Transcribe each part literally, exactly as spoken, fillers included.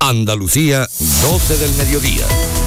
Andalucía, doce del mediodía.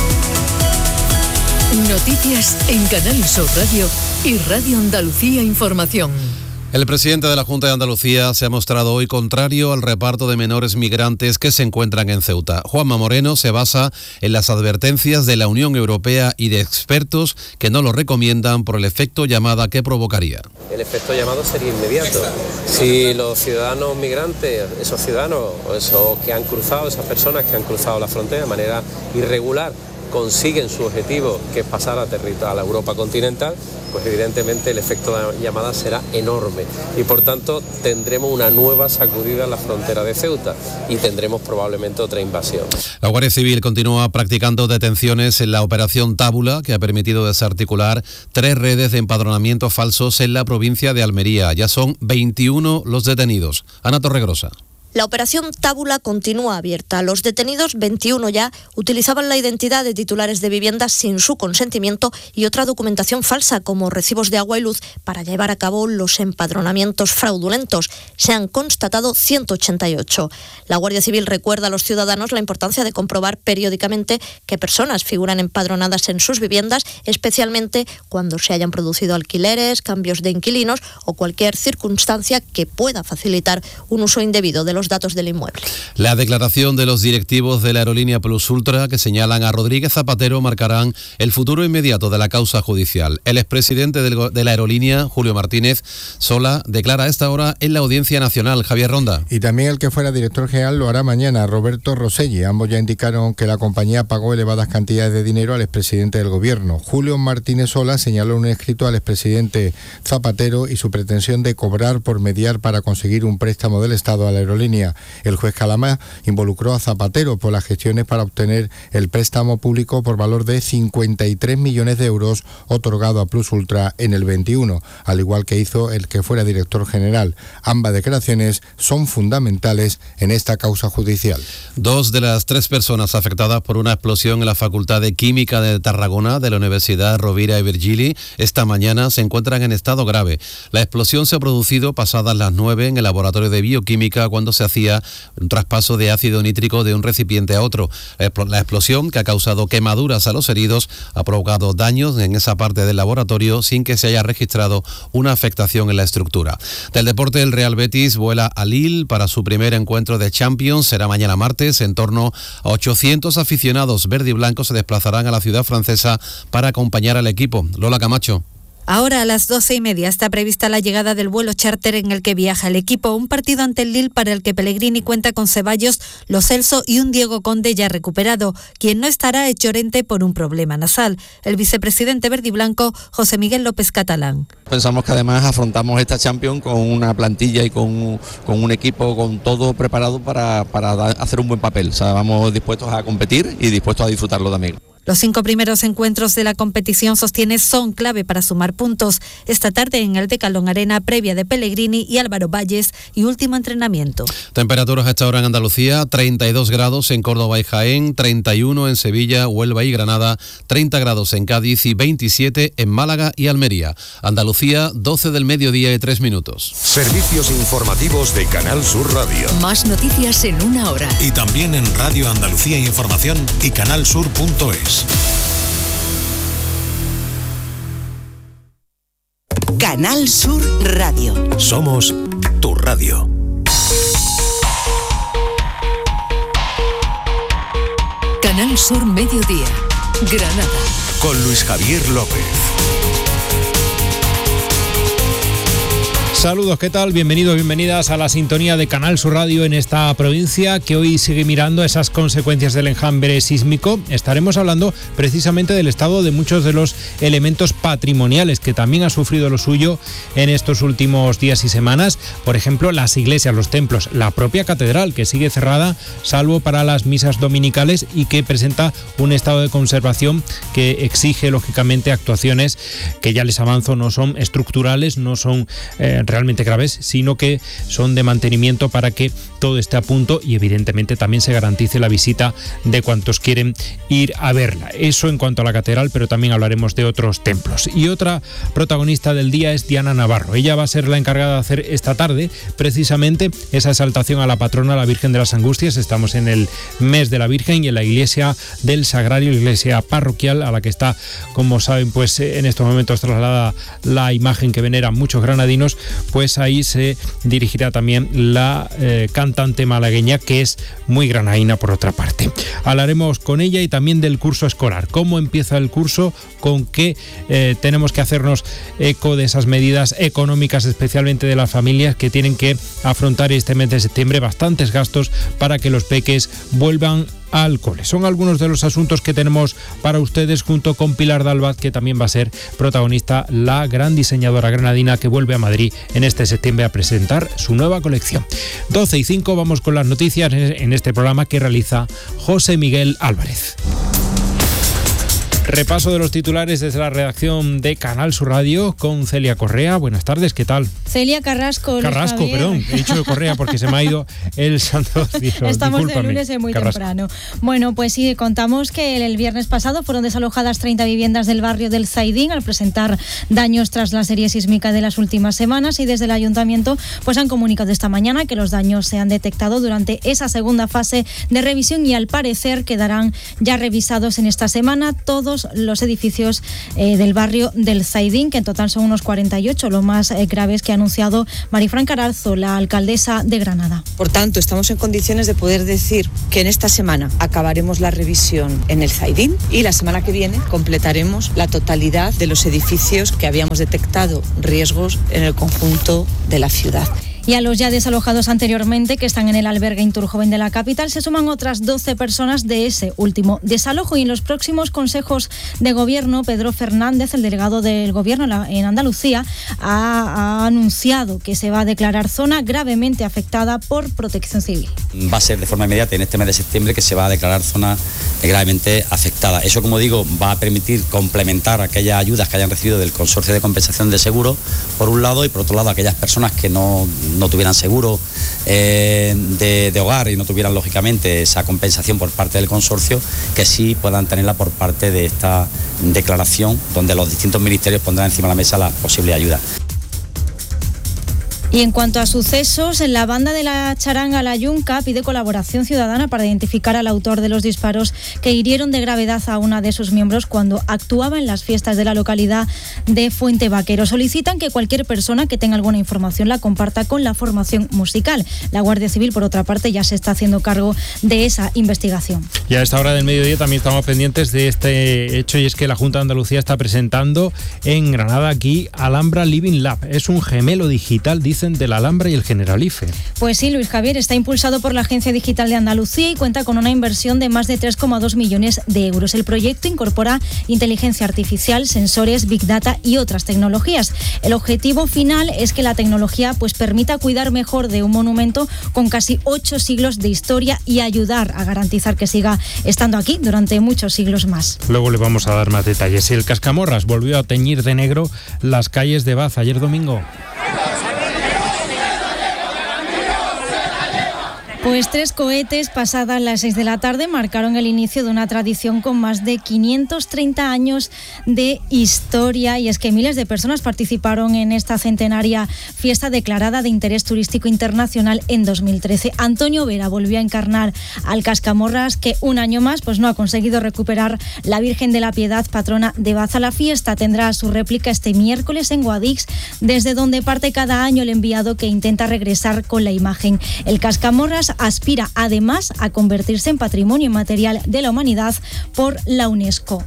Noticias en Canal Sur Radio y Radio Andalucía Información. El presidente de la Junta de Andalucía se ha mostrado hoy contrario al reparto de menores migrantes que se encuentran en Ceuta. Juanma Moreno se basa en las advertencias de la Unión Europea y de expertos que no lo recomiendan por el efecto llamada que provocaría. El efecto llamado sería inmediato. Si los ciudadanos migrantes, esos ciudadanos o esos que han cruzado, esas personas que han cruzado la frontera de manera irregular, consiguen su objetivo, que es pasar a, territorio, a la Europa continental, pues evidentemente el efecto de llamada será enorme y por tanto tendremos una nueva sacudida en la frontera de Ceuta y tendremos probablemente otra invasión. La Guardia Civil continúa practicando detenciones en la operación Tábula, que ha permitido desarticular tres redes de empadronamientos falsos en la provincia de Almería. Ya son veintiuno los detenidos. Ana Torregrosa. La operación Tábula continúa abierta. Los detenidos, veintiuno ya, utilizaban la identidad de titulares de viviendas sin su consentimiento y otra documentación falsa, como recibos de agua y luz, para llevar a cabo los empadronamientos fraudulentos. Se han constatado ciento ochenta y ocho. La Guardia Civil recuerda a los ciudadanos la importancia de comprobar periódicamente qué personas figuran empadronadas en sus viviendas, especialmente cuando se hayan producido alquileres, cambios de inquilinos o cualquier circunstancia que pueda facilitar un uso indebido de los datos del inmueble. La declaración de los directivos de la aerolínea Plus Ultra, que señalan a Rodríguez Zapatero, marcarán el futuro inmediato de la causa judicial. El expresidente del, de la aerolínea, Julio Martínez Sola, declara a esta hora en la Audiencia Nacional. Javier Ronda. Y también el que fuera director general lo hará mañana, Roberto Rosselli. Ambos ya indicaron que la compañía pagó elevadas cantidades de dinero al expresidente del gobierno. Julio Martínez Sola señaló en un escrito al expresidente Zapatero y su pretensión de cobrar por mediar para conseguir un préstamo del Estado a la aerolínea. El juez Calamá involucró a Zapatero por las gestiones para obtener el préstamo público por valor de cincuenta y tres millones de euros otorgado a Plus Ultra en el veintiuno, al igual que hizo el que fuera director general. Ambas declaraciones son fundamentales en esta causa judicial. Dos de las tres personas afectadas por una explosión en la Facultad de Química de Tarragona de la Universidad Rovira i Virgili esta mañana se encuentran en estado grave. La explosión se ha producido pasadas las nueve en el laboratorio de bioquímica cuando se hacía un traspaso de ácido nítrico de un recipiente a otro. La explosión, que ha causado quemaduras a los heridos, ha provocado daños en esa parte del laboratorio sin que se haya registrado una afectación en la estructura. Del deporte, el Real Betis vuela a Lille para su primer encuentro de Champions. Será mañana martes. En torno a ochocientos aficionados verde y blancos se desplazarán a la ciudad francesa para acompañar al equipo. Lola Camacho. Ahora a las doce y media está prevista la llegada del vuelo charter en el que viaja el equipo. Un partido ante el Lille para el que Pellegrini cuenta con Ceballos, Lo Celso y un Diego Conde ya recuperado. Quien no estará es Llorente por un problema nasal. El vicepresidente verdiblanco, José Miguel López Catalán. Pensamos que además afrontamos esta Champions con una plantilla y con, con un equipo con todo preparado para, para hacer un buen papel. O sea, vamos dispuestos a competir y dispuestos a disfrutarlo también. Los cinco primeros encuentros de la competición, sostiene, son clave para sumar puntos. Esta tarde en el Decathlon Arena, previa de Pellegrini y Álvaro Valles y último entrenamiento. Temperaturas a esta hora en Andalucía, treinta y dos grados en Córdoba y Jaén, treinta y uno en Sevilla, Huelva y Granada, treinta grados en Cádiz y veintisiete en Málaga y Almería. Andalucía, doce del mediodía y tres minutos. Servicios informativos de Canal Sur Radio. Más noticias en una hora. Y también en Radio Andalucía Información y canalsur punto es. Canal Sur Radio. Somos tu radio. Canal Sur Mediodía, Granada. Con Luis Javier López. Saludos, ¿qué tal? Bienvenidos, bienvenidas a la sintonía de Canal Sur Radio en esta provincia que hoy sigue mirando esas consecuencias del enjambre sísmico. Estaremos hablando precisamente del estado de muchos de los elementos patrimoniales que también han sufrido lo suyo en estos últimos días y semanas. Por ejemplo, las iglesias, los templos, la propia catedral que sigue cerrada salvo para las misas dominicales y que presenta un estado de conservación que exige lógicamente actuaciones que ya les avanzo no son estructurales, no son eh, realmente graves, sino que son de mantenimiento para que todo esté a punto y evidentemente también se garantice la visita de cuantos quieren ir a verla. Eso en cuanto a la catedral, pero también hablaremos de otros templos. Y otra protagonista del día es Diana Navarro. Ella va a ser la encargada de hacer esta tarde precisamente esa exaltación a la patrona, la Virgen de las Angustias. Estamos en el mes de la Virgen y en la iglesia del Sagrario, la iglesia parroquial a la que está, como saben, pues en estos momentos trasladada la imagen que veneran muchos granadinos, pues ahí se dirigirá también la eh, cantante malagueña, que es muy granadina por otra parte. Hablaremos con ella y también del curso escolar. ¿Cómo empieza el curso? ¿Con qué eh, tenemos que hacernos eco de esas medidas económicas, especialmente de las familias que tienen que afrontar este mes de septiembre bastantes gastos para que los peques vuelvan al cole? Son algunos de los asuntos que tenemos para ustedes junto con Pilar Dalbat, que también va a ser protagonista, la gran diseñadora granadina que vuelve a Madrid en este septiembre a presentar su nueva colección. doce y cinco, vamos con las noticias en este programa que realiza José Miguel Álvarez. Repaso de los titulares desde la redacción de Canal Sur Radio con Celia Correa. Buenas tardes, ¿qué tal? Celia Carrasco. Carrasco, perdón, he dicho Correa porque se me ha ido el santo cielo. Estamos Discúlpame. de lunes muy Carrasco. temprano. Bueno, pues sí, contamos que el viernes pasado fueron desalojadas treinta viviendas del barrio del Zaidín al presentar daños tras la serie sísmica de las últimas semanas, y desde el ayuntamiento pues han comunicado esta mañana que los daños se han detectado durante esa segunda fase de revisión y al parecer quedarán ya revisados en esta semana todos los edificios eh, del barrio del Zaidín, que en total son unos cuarenta y ocho, lo más eh, graves que ha anunciado Marifran Cararzo, la alcaldesa de Granada. Por tanto, estamos en condiciones de poder decir que en esta semana acabaremos la revisión en el Zaidín y la semana que viene completaremos la totalidad de los edificios que habíamos detectado riesgos en el conjunto de la ciudad. Y a los ya desalojados anteriormente, que están en el albergue Inturjoven de la capital, se suman otras doce personas de ese último desalojo. Y en los próximos consejos de gobierno, Pedro Fernández, el delegado del gobierno en Andalucía, ha, ha anunciado que se va a declarar zona gravemente afectada por Protección Civil. Va a ser de forma inmediata en este mes de septiembre que se va a declarar zona gravemente afectada. Eso, como digo, va a permitir complementar aquellas ayudas que hayan recibido del Consorcio de Compensación de Seguros, por un lado, y por otro lado, aquellas personas que no no tuvieran seguro eh, de, de hogar y no tuvieran lógicamente esa compensación por parte del consorcio, que sí puedan tenerla por parte de esta declaración, donde los distintos ministerios pondrán encima de la mesa las posibles ayudas. Y en cuanto a sucesos, la banda de la charanga La Yunca pide colaboración ciudadana para identificar al autor de los disparos que hirieron de gravedad a una de sus miembros cuando actuaba en las fiestas de la localidad de Fuente Vaquero. Solicitan que cualquier persona que tenga alguna información la comparta con la formación musical. La Guardia Civil, por otra parte, ya se está haciendo cargo de esa investigación. Y a esta hora del mediodía también estamos pendientes de este hecho, y es que la Junta de Andalucía está presentando en Granada aquí Alhambra Living Lab. Es un gemelo digital, dice, de la Alhambra y el Generalife. Pues sí, Luis Javier, está impulsado por la Agencia Digital de Andalucía y cuenta con una inversión de más de tres coma dos millones de euros. El proyecto incorpora inteligencia artificial, sensores, Big Data y otras tecnologías. El objetivo final es que la tecnología pues permita cuidar mejor de un monumento con casi ocho siglos de historia y ayudar a garantizar que siga estando aquí durante muchos siglos más. Luego le vamos a dar más detalles. El Cascamorras volvió a teñir de negro las calles de Baza ayer domingo. Pues tres cohetes pasadas las seis de la tarde marcaron el inicio de una tradición con más de quinientos treinta años de historia, y es que miles de personas participaron en esta centenaria fiesta declarada de interés turístico internacional en dos mil trece. Antonio Vera volvió a encarnar al Cascamorras, que un año más pues no ha conseguido recuperar la Virgen de la Piedad, patrona de Baza. La fiesta tendrá su réplica este miércoles en Guadix, desde donde parte cada año el enviado que intenta regresar con la imagen. El Cascamorras aspira además a convertirse en Patrimonio Inmaterial de la Humanidad por la UNESCO.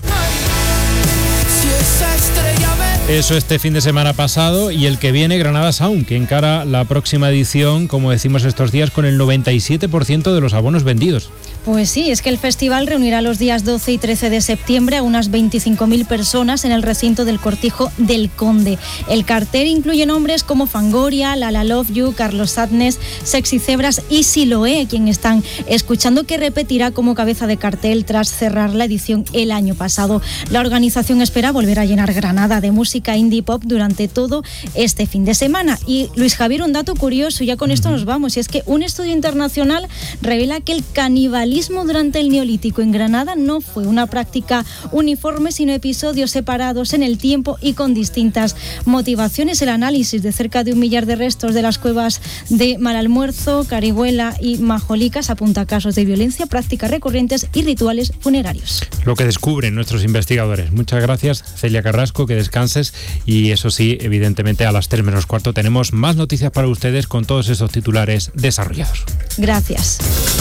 Eso este fin de semana pasado, y el que viene Granada Sound, que encara la próxima edición, como decimos estos días, con el noventa y siete por ciento de los abonos vendidos. Pues sí, es que el festival reunirá los días doce y trece de septiembre a unas veinticinco mil personas en el recinto del Cortijo del Conde. El cartel incluye nombres como Fangoria, Lala Love You, Carlos Sadness, Sexy Zebras y Siloé, quien están escuchando, que repetirá como cabeza de cartel tras cerrar la edición el año pasado. La organización espera volver a llenar Granada de música indie pop durante todo este fin de semana. Y Luis Javier, un dato curioso, ya con esto nos vamos, y es que un estudio internacional revela que el canibalismo durante el Neolítico en Granada no fue una práctica uniforme, sino episodios separados en el tiempo y con distintas motivaciones. El análisis de cerca de un millar de restos de las cuevas de Malalmuerzo, Carihuela y Majolicas apunta a casos de violencia, prácticas recurrentes y rituales funerarios. Lo que descubren nuestros investigadores. Muchas gracias, Celia Carrasco, que descanses. Y eso sí, evidentemente a las tres menos cuarto tenemos más noticias para ustedes con todos esos titulares desarrollados. Gracias.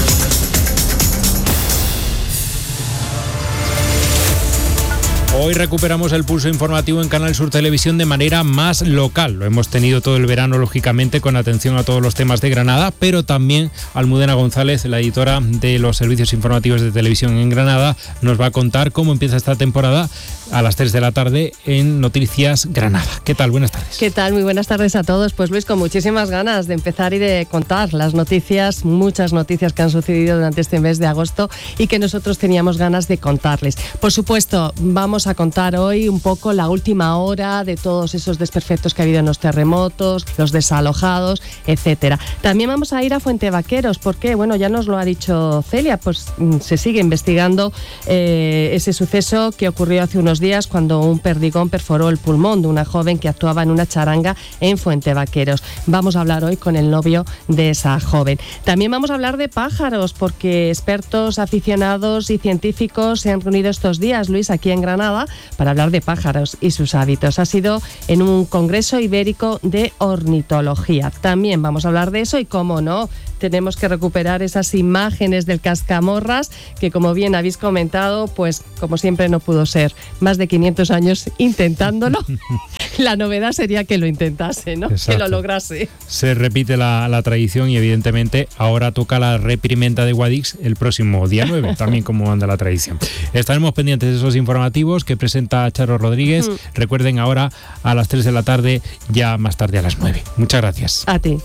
Hoy recuperamos el pulso informativo en Canal Sur Televisión de manera más local. Lo hemos tenido todo el verano, lógicamente, con atención a todos los temas de Granada, pero también Almudena González, la editora de los servicios informativos de televisión en Granada, nos va a contar cómo empieza esta temporada a las tres de la tarde en Noticias Granada. ¿Qué tal? Buenas tardes. ¿Qué tal? Muy buenas tardes a todos. Pues Luis, con muchísimas ganas de empezar y de contar las noticias, muchas noticias que han sucedido durante este mes de agosto y que nosotros teníamos ganas de contarles. Por supuesto, vamos a contar hoy un poco la última hora de todos esos desperfectos que ha habido en los terremotos, los desalojados, etcétera. También vamos a ir a Fuentevaqueros, porque, bueno, ya nos lo ha dicho Celia, pues se sigue investigando eh, ese suceso que ocurrió hace unos días cuando un perdigón perforó el pulmón de una joven que actuaba en una charanga en Fuentevaqueros. Vamos a hablar hoy con el novio de esa joven. También vamos a hablar de pájaros, porque expertos, aficionados y científicos se han reunido estos días, Luis, aquí en Granada, para hablar de pájaros y sus hábitos. Ha sido en un congreso ibérico de ornitología. También vamos a hablar de eso y, cómo no, tenemos que recuperar esas imágenes del cascamorras que, como bien habéis comentado, pues como siempre no pudo ser. Más de quinientos años intentándolo. La novedad sería que lo intentase, ¿no? Exacto. Que lo lograse. Se repite la, la tradición y evidentemente ahora toca la reprimenda de Guadix el próximo día nueve, también como anda la tradición. Estaremos pendientes de esos informativos que presenta Charo Rodríguez. Mm. Recuerden, ahora a las tres de la tarde, ya más tarde a las nueve. Muchas gracias. A ti.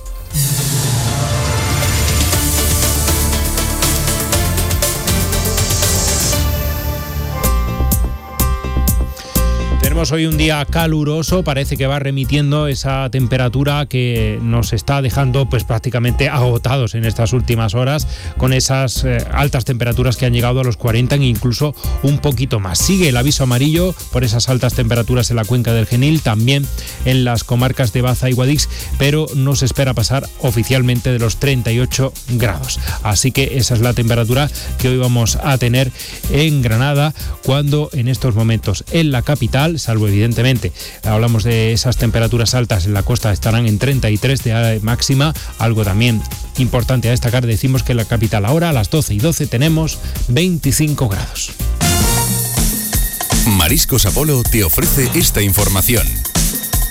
Tenemos hoy un día caluroso, parece que va remitiendo esa temperatura que nos está dejando pues prácticamente agotados en estas últimas horas, con esas eh, altas temperaturas que han llegado a los cuarenta e incluso un poquito más. Sigue el aviso amarillo por esas altas temperaturas en la cuenca del Genil, también en las comarcas de Baza y Guadix, pero no se espera pasar oficialmente de los treinta y ocho grados. Así que esa es la temperatura que hoy vamos a tener en Granada, cuando en estos momentos en la capital, salvo evidentemente hablamos de esas temperaturas altas en la costa, estarán en treinta y tres de máxima. Algo también importante a destacar, decimos que en la capital ahora a las doce y doce tenemos veinticinco grados. Mariscos Apolo te ofrece esta información.